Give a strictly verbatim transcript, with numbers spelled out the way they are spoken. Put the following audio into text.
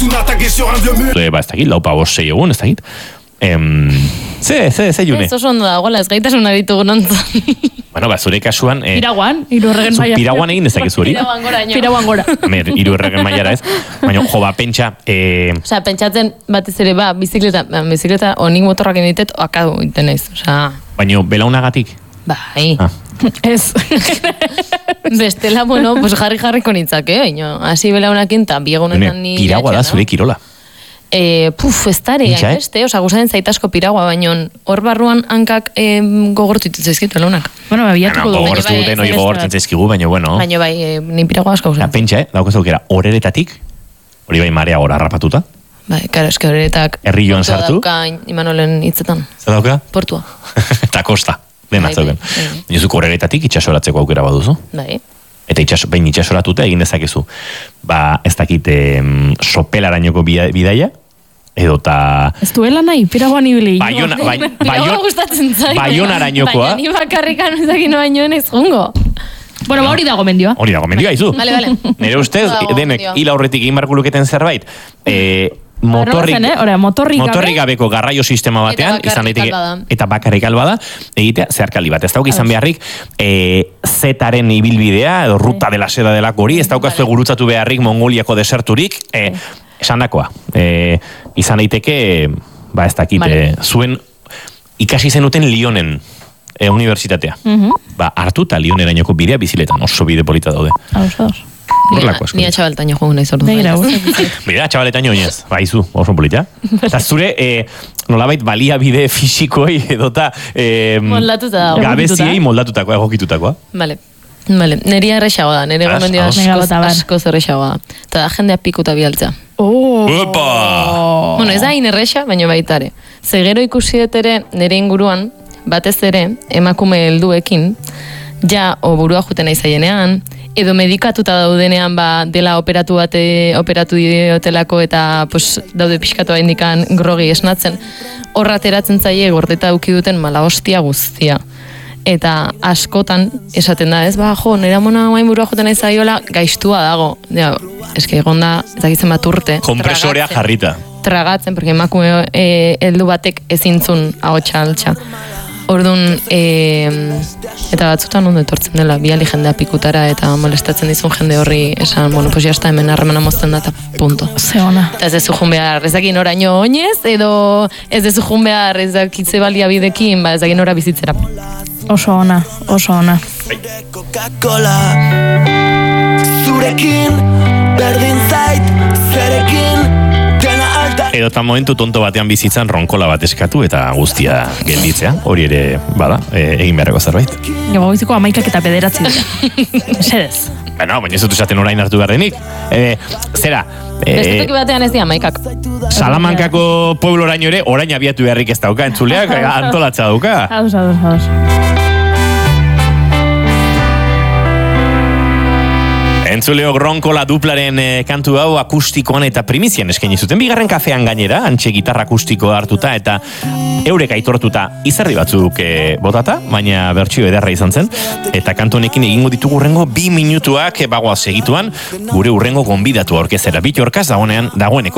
Ba, ez dakit, laupa bost sei egun, ez dakit. Em, ze, ze, ze, June? Ez oso ondo dagoela, ez gaitasuna ditugu nontzan. Bueno, ba, zure kasuan... Eh, Piraguan, hiru erregen maia. Piraguan egin dezakezu hori? Piraguan gora, ino. Piraguan gora. Mer, hiru erregen maiara ez. Baina, jo, ba, pentsa... Eh, Osa, pentsatzen batez ere, ba, bizikleta, ba, bizikleta onik motorrak inditet, akadu iten naiz. Osa... baina, belaunagatik? Bai. Ah. Ez. Bestela, bueno, pues jarri jarriko nintzak, eh? Baina, hasi belaunakin, eta biegunetan ni... Piragua da, zure kirola. E, puf, ez dara, Intxa, eh? beste, osa, guzatzen zaitasko piragua, baina hor barruan hankak e, gogortu zaizkit belaunak. Bueno, bebiatuko dugu. Gogortu duten, hori gogortzen zaizkigu, baina, bueno... Baina bai, e, ni piragua asko guzatzen. Pentsa, eh? Daukaz aukera, horeretatik, hori bai marea gora harrapatuta. Bai, karo, eske horretak... Herri joan sartu. Dauka Imanolen hitzetan. Zer dauka? Portua. Eta kosta, dena Bai, zauken. bai, bai. Nizuk horeretatik itxasoratzeko aukera baduzu. Bai. Eta itxaso, behin itxasoratuta egin dezakezu. Ba, ez dakit em, sopelarainoko bida- bidaia, edota... Ez duela nahi, piraguan ibili. Baiona, bai, Piragoa baion, gustatzen zait. Baionarainokoa. Baina ni bakarrikan ezakin bainoen ez jungo. Bueno, ba hori dago mendioa. Hori dago, mendio gaizu. Vale, vale. Nire ustez, Dago, denek mendioa. hil aurretik egin barko luketen zerbait, eh, motorrik, Zen, eh? Ora, motorrik gabe. motorrik gabeko garraio sistema batean, Eta izan bakarrik daiteke, albada. eta bakarrik albada, egitea zeharkaldi bat. Ez dauk izan beharrik, eh, zetaren ibilbidea, edo ruta dela seda delako hori, ez daukazue gurutzatu beharrik Mongoliako deserturik, eh, esan dakoa. Eh, izan daiteke, ba ez dakit, Vale. eh, zuen ikasi zenuten Lyonen eh, unibertsitatea. Ba, hartu eta Lyonerainoko bidea biziletan, oso bide polita daude. Ados, ados. Horrelako asko. Ni atxabaltaino joan nahi zordu. Begira, Mira, txabaletaino oinez, baizu, oso polita. Eta zure, eh, nolabait baliabide fisikoei edota eh, Moldatuta dago. gabeziei moldatutakoa, egokitutakoa. Vale. Vale, niri errexago da, nire Ados, gomendio ados. Venga, asko, bota, bar. asko zerrexago da. Eta da jendea pikuta bialtza. Oh. Opa! Bueno, ez da hain errexa, baina baitare. Ze gero ikusi dut ere, nire inguruan, batez ere, emakume helduekin, ja, o burua juten nahi zaienean, edo medikatuta daudenean ba, dela operatu bate, operatu diotelako eta pues, daude pixkatu indikan grogi esnatzen, horra ateratzen zaie gordeta auki duten mala hostia guztia. Eta askotan esaten da, ez ba, jo, nera mona guain burua joten nahi zaiola, gaiztua dago. Ja, eske egon da, ez dakitzen bat urte. Kompresorea tragatzen. jarrita. Tragatzen, porque emakume e, heldu batek ezintzun ahotsa altxa. Orduan, e, eta batzutan ondo etortzen dela, biali jendea pikutara eta molestatzen dizun jende horri esan, bueno, pues jazta hemen harremana mozten da eta punto. Ze ona. Eta ez dezu jun behar, ez dakin oraino oinez, edo ez dezu jun behar, ez dakitze baliabidekin, ba ez dakin ora bizitzera. Oso ona, oso ona. Coca-Cola zurekin berdin zait zerekin dena alta. Edota momentu tonto batean bizitzan ronkola bat eskatu eta guztia gelditzea. Hori ere, bada, e, egin beharreko zerbait. Gabo goiziko amaikak eta bederatzi dira. Esedez. Bueno, baina ez dut esaten orain hartu behar denik. E, zera, Beste e, toki batean ez dira maikak. Salamankako puebloraino ere orain abiatu beharrik ez dauka, entzuleak antolatza dauka. Ados, ados, ados. Entzuleok ronkola duplaren eh, kantu hau akustikoan eta primizian eskaini zuten. Bigarren kafean gainera, antxe gitarra akustikoa hartuta eta eurek aitortuta izerdi batzuk eh, botata, baina bertsio ederra izan zen. Eta kantu honekin egingo ditugu urrengo bi minutuak eh, bagoaz segituan, gure urrengo gonbidatu aurkezera. Bitorkaz dagoenean dagoeneko